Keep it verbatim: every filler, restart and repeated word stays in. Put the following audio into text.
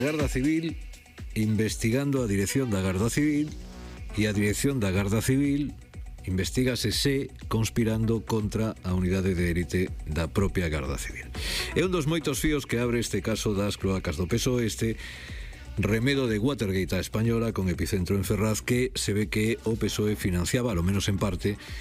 Garda Civil investigando a dirección da Garda Civil e a dirección da Garda Civil investigase se conspirando contra a unidade de élite da propia Garda Civil. É un dos moitos fíos que abre este caso das cloacas do P S O E, este remedo de Watergate á española con epicentro en Ferraz, que se ve que o P S O E financiaba, ao menos en parte,